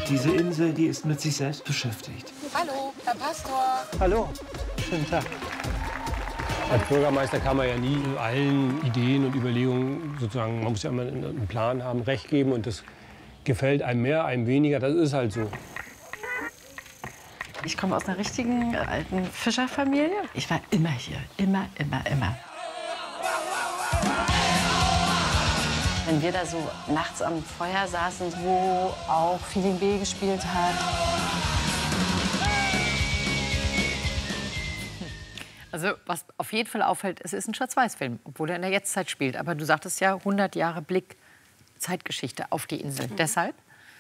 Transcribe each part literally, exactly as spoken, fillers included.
Diese Insel, die ist mit sich selbst beschäftigt. Hallo, Herr Pastor. Hallo, schönen Tag. Als Bürgermeister kann man ja nie allen Ideen und Überlegungen sozusagen, man muss ja immer einen Plan haben, Recht geben und das gefällt einem mehr, einem weniger, das ist halt so. Ich komme aus einer richtigen alten Fischerfamilie. Ich war immer hier, immer, immer, immer. Wenn wir da so nachts am Feuer saßen, wo auch Feeling B gespielt hat. Also was auf jeden Fall auffällt, es ist ein Schwarz-Weiß-Film, obwohl er in der Jetztzeit spielt. Aber du sagtest ja, hundert Jahre Blick, Zeitgeschichte auf die Insel. Mhm. Deshalb?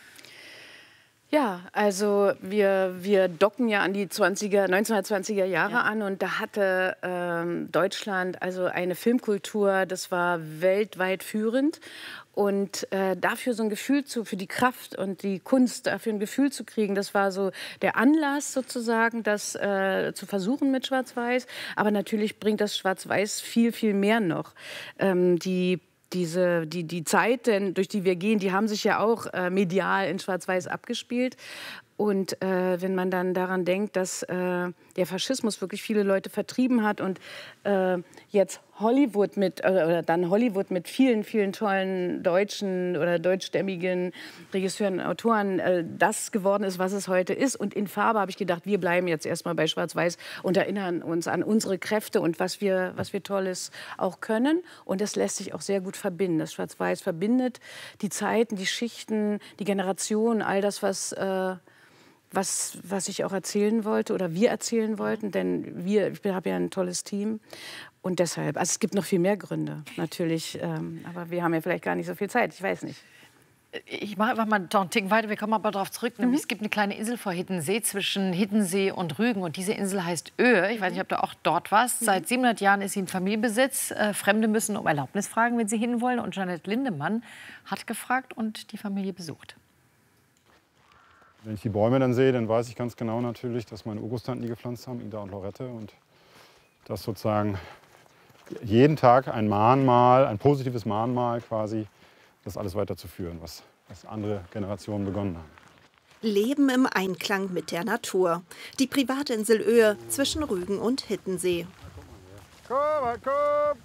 Ja, also wir, wir docken ja an die zwanziger, neunzehnhundertzwanziger Jahre ja. an und da hatte ähm, Deutschland also eine Filmkultur, das war weltweit führend. Und äh, dafür so ein Gefühl zu, für die Kraft und die Kunst, dafür ein Gefühl zu kriegen, das war so der Anlass sozusagen, das äh, zu versuchen mit Schwarz-Weiß. Aber natürlich bringt das Schwarz-Weiß viel, viel mehr noch. Ähm, die Diese, die, die Zeiten, durch die wir gehen, die haben sich ja auch äh, medial in Schwarz-Weiß abgespielt. Und äh, wenn man dann daran denkt, dass äh, der Faschismus wirklich viele Leute vertrieben hat und äh, jetzt Hollywood mit, äh, oder dann Hollywood mit vielen, vielen tollen deutschen oder deutschstämmigen Regisseuren und Autoren äh, das geworden ist, was es heute ist. Und in Farbe habe ich gedacht, wir bleiben jetzt erstmal bei Schwarz-Weiß und erinnern uns an unsere Kräfte und was wir, was wir Tolles auch können. Und das lässt sich auch sehr gut verbinden. Das Schwarz-Weiß verbindet die Zeiten, die Schichten, die Generationen, all das, was... Äh, Was, was ich auch erzählen wollte oder wir erzählen wollten, denn wir, ich habe ja ein tolles Team und deshalb, also es gibt noch viel mehr Gründe natürlich, ähm, aber wir haben ja vielleicht gar nicht so viel Zeit, ich weiß nicht. Ich mache einfach mal noch einen Ticken weiter, wir kommen aber darauf zurück. Mhm. Es gibt eine kleine Insel vor Hiddensee, zwischen Hiddensee und Rügen. Und diese Insel heißt Oehe. Ich weiß nicht, ob du auch dort warst. Mhm. Seit siebenhundert Jahren ist sie in Familienbesitz. Äh, Fremde müssen um Erlaubnis fragen, wenn sie hinwollen. Und Jeanette Lindemann hat gefragt und die Familie besucht. Wenn ich die Bäume dann sehe, dann weiß ich ganz genau natürlich, dass meine Urgroßtanten die gepflanzt haben, Ida und Lorette. Und dass sozusagen jeden Tag ein Mahnmal, ein positives Mahnmal quasi, das alles weiterzuführen, was, was andere Generationen begonnen haben. Leben im Einklang mit der Natur. Die Privatinsel Oehe zwischen Rügen und Hiddensee. Komm, komm!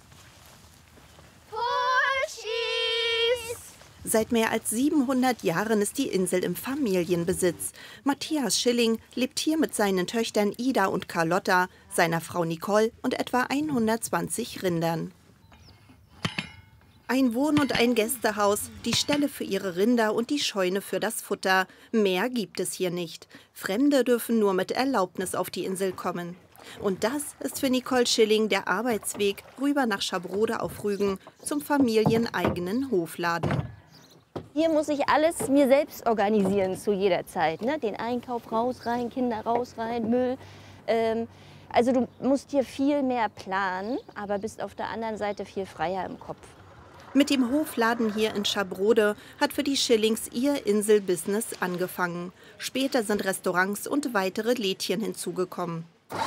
Seit mehr als siebenhundert Jahren ist die Insel im Familienbesitz. Matthias Schilling lebt hier mit seinen Töchtern Ida und Carlotta, seiner Frau Nicole und etwa hundertzwanzig Rindern. Ein Wohn- und ein Gästehaus, die Ställe für ihre Rinder und die Scheune für das Futter. Mehr gibt es hier nicht. Fremde dürfen nur mit Erlaubnis auf die Insel kommen. Und das ist für Nicole Schilling der Arbeitsweg rüber nach Schabrode auf Rügen zum familieneigenen Hofladen. Hier muss ich alles mir selbst organisieren zu jeder Zeit. Ne? Den Einkauf raus, rein, Kinder raus, rein, Müll. Ähm, also du musst hier viel mehr planen, aber bist auf der anderen Seite viel freier im Kopf. Mit dem Hofladen hier in Schabrode hat für die Schillings ihr Inselbusiness angefangen. Später sind Restaurants und weitere Lädchen hinzugekommen.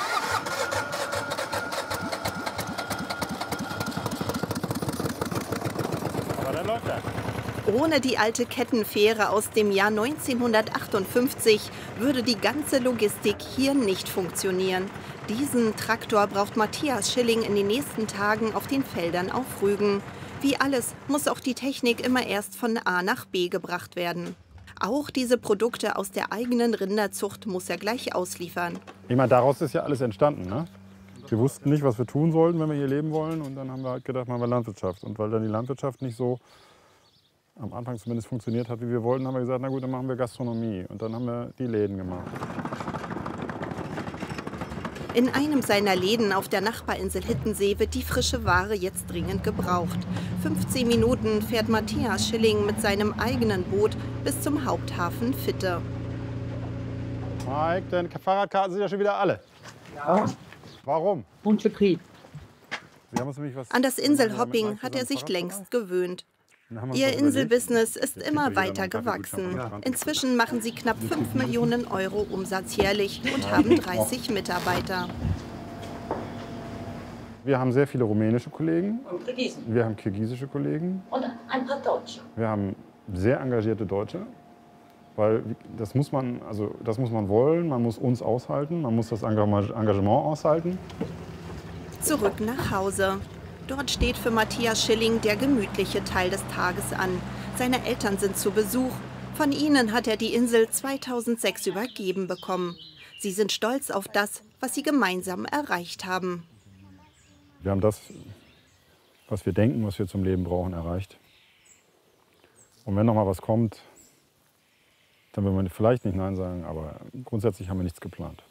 Aber dann läuft er. Ohne die alte Kettenfähre aus dem Jahr neunzehnhundertachtundfünfzig würde die ganze Logistik hier nicht funktionieren. Diesen Traktor braucht Matthias Schilling in den nächsten Tagen auf den Feldern auf Rügen. Wie alles muss auch die Technik immer erst von A nach B gebracht werden. Auch diese Produkte aus der eigenen Rinderzucht muss er gleich ausliefern. Ich meine, daraus ist ja alles entstanden, ne? Wir wussten nicht, was wir tun sollten, wenn wir hier leben wollen. Und dann haben wir halt gedacht, machen wir Landwirtschaft. Und weil dann die Landwirtschaft nicht so am Anfang zumindest funktioniert hat, wie wir wollten, haben wir gesagt, na gut, dann machen wir Gastronomie. Und dann haben wir die Läden gemacht. In einem seiner Läden auf der Nachbarinsel Hiddensee wird die frische Ware jetzt dringend gebraucht. fünfzehn Minuten fährt Matthias Schilling mit seinem eigenen Boot bis zum Haupthafen Fitte. Mike, deine Fahrradkarten sind ja schon wieder alle. Ja. Warum? Und für Krieg. Sie haben uns nämlich was An das Inselhopping hat er sich längst gewöhnt. Ihr Inselbusiness ist immer weiter gewachsen. Inzwischen machen sie knapp fünf Millionen Euro Umsatz jährlich und haben dreißig Mitarbeiter. Wir haben sehr viele rumänische Kollegen. Und Kirgisen. Wir haben kirgisische Kollegen. Und ein paar Deutsche. Wir haben sehr engagierte Deutsche. Weil das muss man, also das muss man wollen, man muss uns aushalten, man muss das Engagement aushalten. Zurück nach Hause. Dort steht für Matthias Schilling der gemütliche Teil des Tages an. Seine Eltern sind zu Besuch. Von ihnen hat er die Insel zweitausendsechs übergeben bekommen. Sie sind stolz auf das, was sie gemeinsam erreicht haben. Wir haben das, was wir denken, was wir zum Leben brauchen, erreicht. Und wenn noch mal was kommt, dann will man vielleicht nicht Nein sagen, aber grundsätzlich haben wir nichts geplant.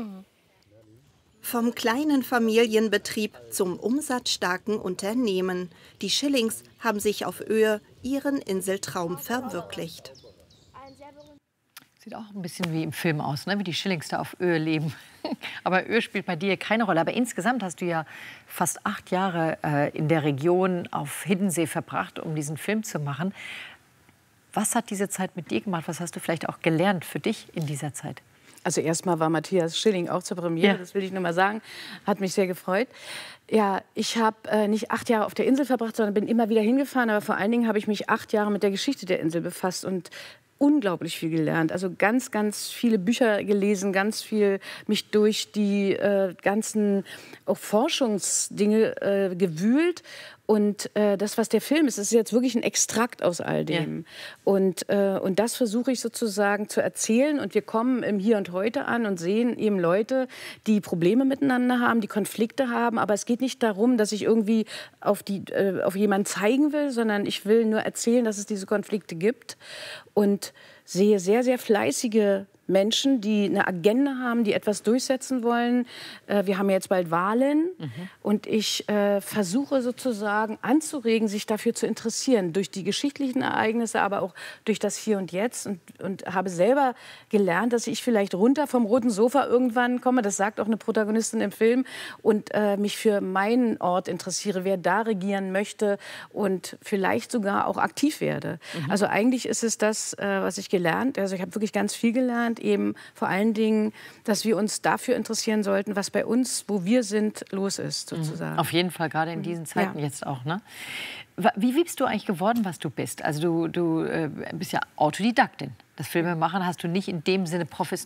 Vom kleinen Familienbetrieb zum umsatzstarken Unternehmen. Die Schillings haben sich auf Öhe ihren Inseltraum verwirklicht. Sieht auch ein bisschen wie im Film aus, ne? Wie die Schillings da auf Öhe leben. Aber Öhe spielt bei dir keine Rolle. Aber insgesamt hast du ja fast acht Jahre äh, in der Region auf Hiddensee verbracht, um diesen Film zu machen. Was hat diese Zeit mit dir gemacht? Was hast du vielleicht auch gelernt für dich in dieser Zeit? Also erstmal war Matthias Schilling auch zur Premiere, ja. Das will ich nur mal sagen. Hat mich sehr gefreut. Ja, ich habe äh, nicht acht Jahre auf der Insel verbracht, sondern bin immer wieder hingefahren. Aber vor allen Dingen habe ich mich acht Jahre mit der Geschichte der Insel befasst und unglaublich viel gelernt. Also ganz, ganz viele Bücher gelesen, ganz viel mich durch die äh, ganzen auch Forschungsdinge äh, gewühlt. Und äh, das, was der Film ist, ist jetzt wirklich ein Extrakt aus all dem. Ja. Und, äh, und das versuche ich sozusagen zu erzählen. Und wir kommen im Hier und Heute an und sehen eben Leute, die Probleme miteinander haben, die Konflikte haben. Aber es geht nicht darum, dass ich irgendwie auf, die, äh, auf jemanden zeigen will, sondern ich will nur erzählen, dass es diese Konflikte gibt. Und sehe sehr, sehr fleißige Menschen, die eine Agenda haben, die etwas durchsetzen wollen. Äh, wir haben jetzt bald Wahlen. Mhm. Und ich äh, versuche sozusagen anzuregen, sich dafür zu interessieren. Durch die geschichtlichen Ereignisse, aber auch durch das Hier und Jetzt. Und, und habe selber gelernt, dass ich vielleicht runter vom roten Sofa irgendwann komme. Das sagt auch eine Protagonistin im Film. Und äh, mich für meinen Ort interessiere, wer da regieren möchte. Und vielleicht sogar auch aktiv werde. Mhm. Also eigentlich ist es das, äh, was ich gelernt. Also ich habe wirklich ganz viel gelernt. Eben vor allen Dingen, dass wir uns dafür interessieren sollten, was bei uns, wo wir sind, los ist, sozusagen. Auf jeden Fall, gerade in diesen Zeiten ja. jetzt auch. Ne? Wie, wie bist du eigentlich geworden, was du bist? Also du, du äh, bist ja Autodidaktin. Das Filmemachen hast du nicht in dem Sinne